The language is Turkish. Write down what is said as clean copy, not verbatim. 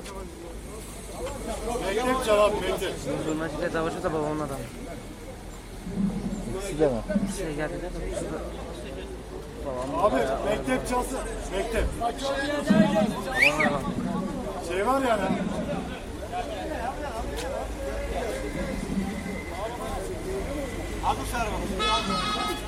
Mektep cevap mektep. Zurnacıyla davaşı da babamın adamı. İkisi de mi? Şey geldi de babam. Abi mektep çalsın. Mektep. Babamın adamı. Şey var yani. Abi sarma.